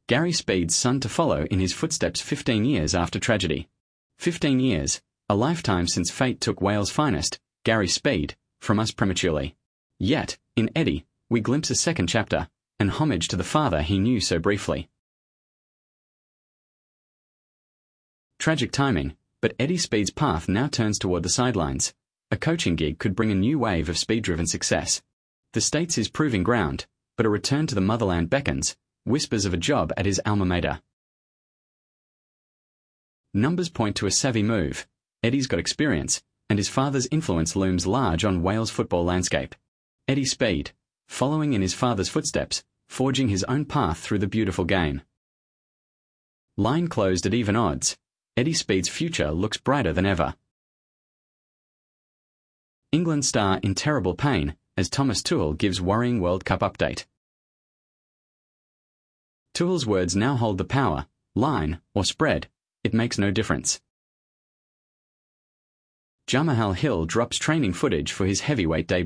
Gary Speed's son to follow in his footsteps 15 years after tragedy. 15 years, a lifetime since fate took Wales' finest, Gary Speed, from us prematurely. Yet, in Eddie, we glimpse a second chapter, an homage to the father he knew so briefly. Tragic timing, but Eddie Speed's path now turns toward the sidelines. A coaching gig could bring a new wave of speed-driven success. The States is proving ground, but a return to the motherland beckons, whispers of a job at his alma mater. Numbers point to a savvy move. Eddie's got experience, and his father's influence looms large on Wales' football landscape. Eddie Speed, following in his father's footsteps, forging his own path through the beautiful game. Line closed at even odds. Eddie Speed's future looks brighter than ever. England star in terrible pain as Thomas Tuchel gives worrying World Cup update. Tuchel's words now hold the power. Line, or spread, it makes no difference. Jamahal Hill drops training footage for his heavyweight debut.